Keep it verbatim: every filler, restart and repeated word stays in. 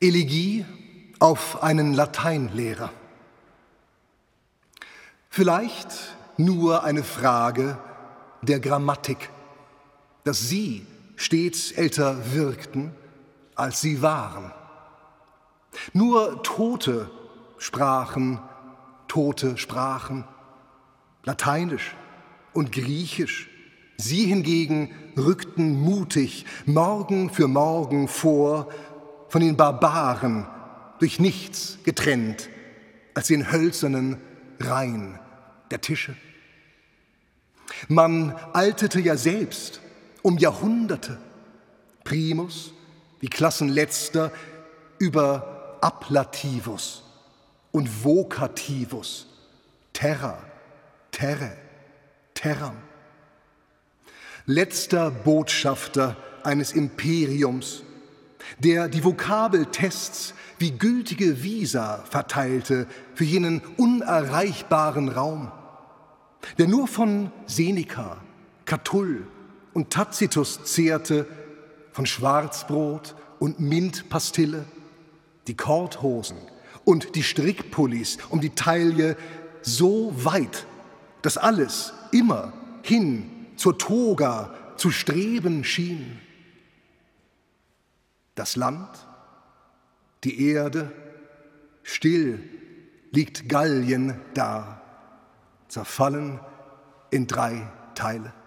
Elegie auf einen Lateinlehrer. Vielleicht nur eine Frage der Grammatik, dass sie stets älter wirkten, als sie waren. Nur Tote sprachen, Tote sprachen, Lateinisch und Griechisch. Sie hingegen rückten mutig Morgen für Morgen vor, von den Barbaren durch nichts getrennt, als den hölzernen Reihn der Tische. Man altete ja selbst um Jahrhunderte, Primus wie Klassenletzter, über Ablativus und Vocativus, Terra, Terre, Terram. Letzter Botschafter eines Imperiums, der die Vokabeltests wie gültige Visa verteilte für jenen unerreichbaren Raum, der nur von Seneca, Catull und Tacitus zehrte, von Schwarzbrot und Mintpastille, die Korthosen und die Strickpullis um die Taille so weit, dass alles immer hin zur Toga zu streben schien. Das Land, die Erde, still liegt Gallien da, zerfallen in drei Teile.